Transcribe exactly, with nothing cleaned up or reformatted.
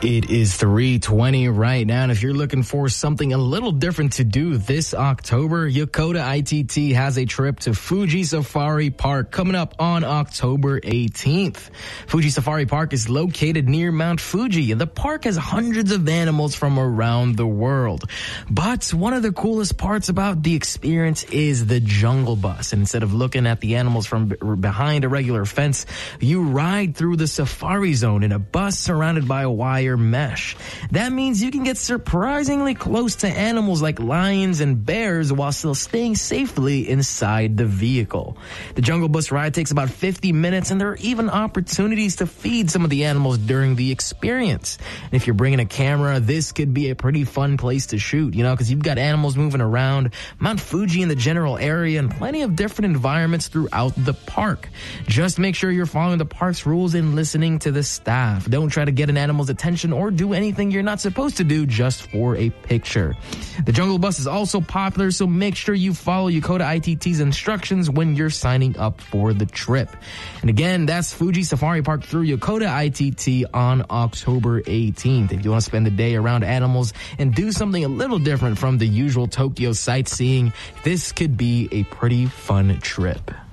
It is three twenty right now, and if you're looking for something a little different to do this October, Yokota I T T has a trip to Fuji Safari Park coming up on October eighteenth. Fuji Safari Park is located near Mount Fuji, and the park has hundreds of animals from around the world. But one of the coolest parts about the experience is the Jungle Bus. And instead of looking at the animals from b- behind a regular fence, you ride through the safari zone in a bus surrounded by a wire mesh. That means you can get surprisingly close to animals like lions and bears while still staying safely inside the vehicle. The Jungle Bus ride takes about fifty minutes, and there are even opportunities to feed some of the animals during the experience. And if you're bringing a camera, this could be a pretty fun place to shoot, you know, because you've got animals moving around, Mount Fuji in the general area, and plenty of different environments throughout the park. Just make sure you're following the park's rules and listening to the staff. Don't try to get an animal's attention or do anything you're not supposed to do just for a picture. The Jungle Bus is also popular, so make sure you follow Yokota I T T's instructions when you're signing up for the trip. And again, that's Fuji Safari Park through Yokota I T T on October eighteenth. If you want to spend the day around animals and do something a little different from the usual Tokyo sightseeing, this could be a pretty fun trip.